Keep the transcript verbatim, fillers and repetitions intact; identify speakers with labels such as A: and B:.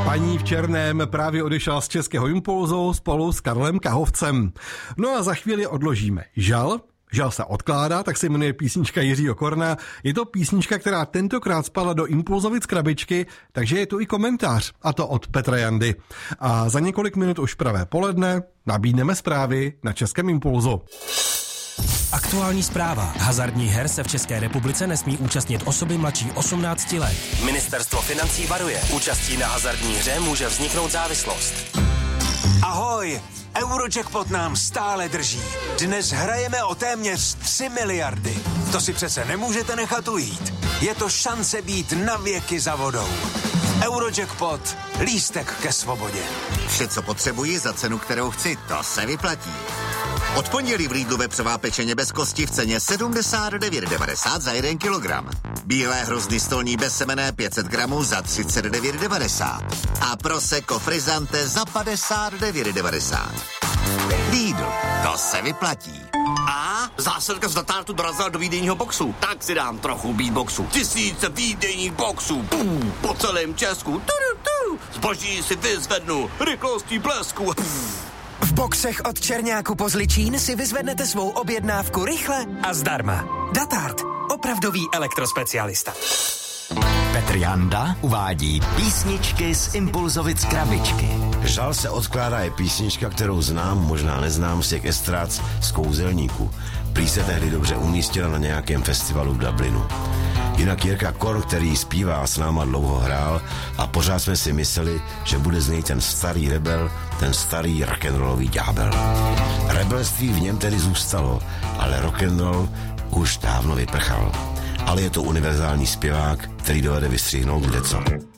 A: Paní v černém právě odešla z Českého Impulzu spolu s Karlem Kahovcem. No a za chvíli odložíme žal. Žal se odkládá, tak se jmenuje písnička Jiřího Korna. Je to písnička, která tentokrát spadla do Impulzovic krabičky, takže je tu i komentář, a to od Petra Jandy. A za několik minut už pravé poledne nabídneme zprávy na Českém Impulzu.
B: Aktuální zpráva. Hazardních her se v České republice nesmí účastnit osoby mladší osmnácti let. Ministerstvo financí varuje. Účastí na hazardní hře může vzniknout závislost.
C: Ahoj! Eurojackpot nám stále drží. Dnes hrajeme o téměř tři miliardy. To si přece nemůžete nechat ujít. Je to šance být na věky za vodou. Eurojackpot. Lístek ke svobodě.
D: Vše, co potřebuji za cenu, kterou chci, to se vyplatí. Od pondělí v Lidlu vepřová pečeně bez kosti v ceně sedmdesát devět devadesát za jeden kilogram. Bílé hrozny stolní bezsemenné pět set gramů za třicet devět devadesát. A prosecco frizzante za padesát devět devadesát. Lidl, to se vyplatí.
E: A zásilka z datártu dorazila do výdejního boxu. Tak si dám trochu beatboxu. Tisíce výdejních boxů. Pum, po celém Česku. Turu, turu. Zboží si vyzvednu. Rychlostí blesku. Pum.
F: V boxech od Černáku po Zličín si vyzvednete svou objednávku rychle a zdarma. Datart. Opravdový elektrospecialista.
G: Petr Janda uvádí písničky z Impulzovic krabičky.
H: Žal se odkládá je písnička, kterou znám, možná neznám z těch estrád z kouzelníků. Prý se tehdy dobře umístila na nějakém festivalu v Dublinu. Jinak Jirka Korn, který zpívá, s náma dlouho hrál a pořád jsme si mysleli, že bude z něj ten starý rebel, ten starý rock'n'rollový ďábel. Rebelství v něm tedy zůstalo, ale rock'n'roll už dávno vyprchal. Ale je to univerzální zpěvák, který dovede vystřihnout kdeco.